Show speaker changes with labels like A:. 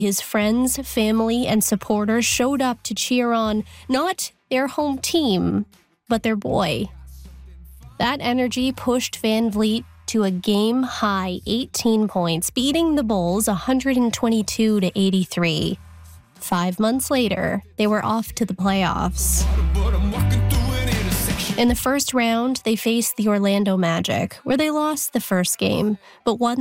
A: His friends, family, and supporters showed up to cheer on not their home team, but their boy. That energy pushed Van Vliet to a game-high 18 points, beating the Bulls 122-83. 5 months later, they were off to the playoffs. In the first round, they faced the Orlando Magic, where they lost the first game, but won